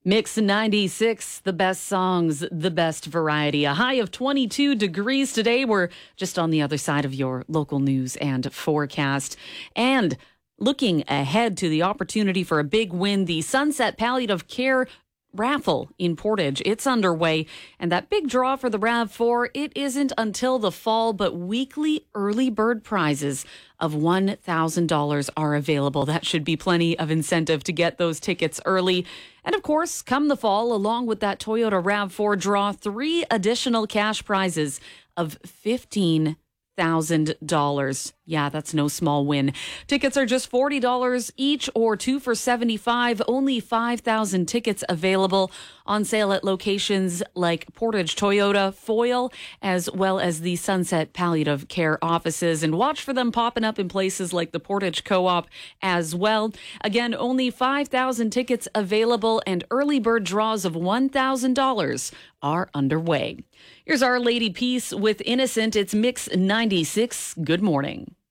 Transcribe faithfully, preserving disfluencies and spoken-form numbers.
Mix ninety-six, the best songs, the best variety. A high of twenty-two degrees today. We're just on the other side of your local news and forecast. And looking ahead to the opportunity for a big win, the Sunset Palliative Care raffle in Portage. It's underway. And that big draw for the RAV four, it isn't until the fall, but weekly early bird prizes of one thousand dollars are available. That should be plenty of incentive to get those tickets early. And of course, come the fall, along with that Toyota RAV four draw, three additional cash prizes of fifteen thousand dollars. Yeah, that's no small win. Tickets are just forty dollars each or two for seventy-five dollars. Only five thousand tickets available on sale at locations like Portage Toyota, Foyle, as well as the Sunset Palliative Care offices. And watch for them popping up in places like the Portage Co-op as well. Again, only five thousand tickets available and early bird draws of one thousand dollars are underway. Here's Our Lady Peace with Innocent. It's Mix ninety-six. Good morning.